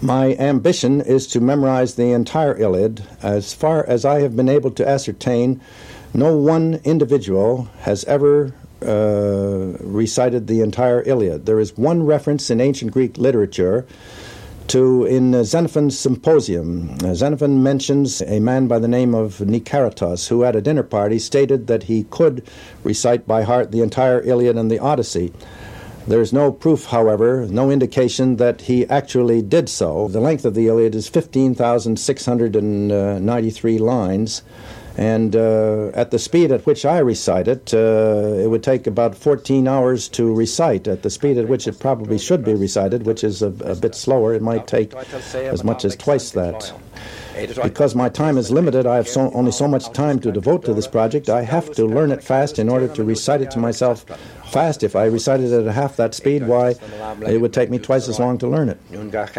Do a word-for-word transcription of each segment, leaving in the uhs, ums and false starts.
My ambition is to memorize the entire Iliad. As far as I have been able to ascertain, no one individual has ever uh, recited the entire Iliad. There is one reference in ancient Greek literature to in uh, Xenophon's Symposium. Uh, Xenophon mentions a man by the name of Nicaratus, who at a dinner party stated that he could recite by heart the entire Iliad and the Odyssey. There's no proof, however, no indication that he actually did so. The length of the Iliad is fifteen thousand six hundred ninety-three lines, and uh, at the speed at which I recite it, uh, it would take about fourteen hours to recite. At the speed at which it probably should be recited, which is a, a bit slower, it might take as much as twice that. Because my time is limited, I have so, only so much time to devote to this project. I have to learn it fast in order to recite it to myself fast. If I recited it at half that speed, why, it would take me twice as long to learn it.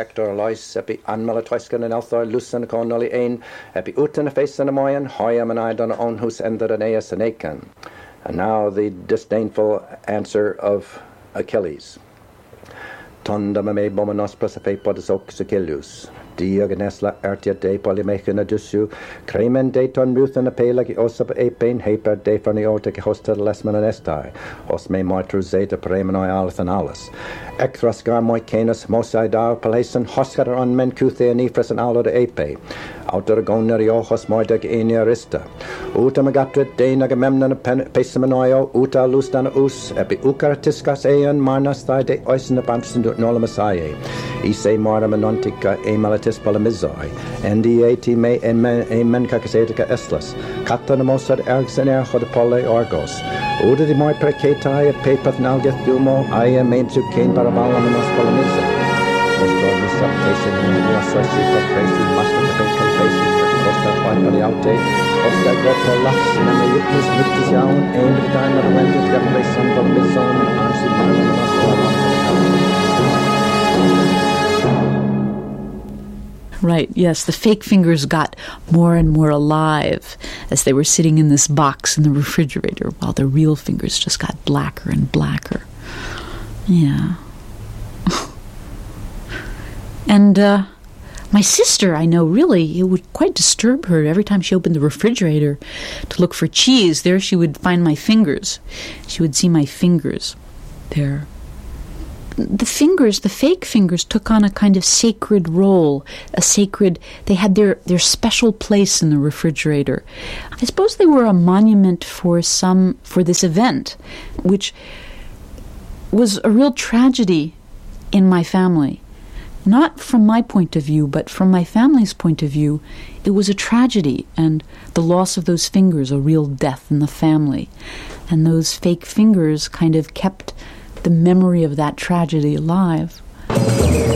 And now the disdainful answer of Achilles. Diogenesla artia de polymechina dusu, cremen de ton muthan a pelagi osap epain haper de farniota hosta lesman anestai, os me martru zeta premenoi althanalis. Ecthrasgar moi canis mosai dar palason hoscar on men cuthe and ifras and alo de epe. Outer goneriojos moideg eniarista. Uta magatrit de nagamemnon pesamanoio, uta lustana us, epi ucaratiscas eon marnas thai de oisin abamsin nolamasae. Ise mara manontica e malatis polemizoi, ndiati me emen cacasetica eslas, catanamosad ergsener hodapole orgos. Uda di moi precatai et pepath nalgeth dumo, aia mentu cain barabalamonos polemiza. Ostor misaptation in the associate for praising master of the confession, Costa finally out day, Costa got for laughs, and the witness with his own, and the time of the went to get away some from his own, and she Right, yes, the fake fingers got more and more alive as they were sitting in this box in the refrigerator, while the real fingers just got blacker and blacker. Yeah. And uh, my sister, I know, really, it would quite disturb her every time she opened the refrigerator to look for cheese. There she would find my fingers. She would see my fingers there. The fingers, the fake fingers, took on a kind of sacred role, a sacred, they had their, their special place in the refrigerator. I suppose they were a monument for some, for this event, which was a real tragedy in my family. Not from my point of view, but from my family's point of view, it was a tragedy, and the loss of those fingers, a real death in the family. And those fake fingers kind of kept the memory of that tragedy alive.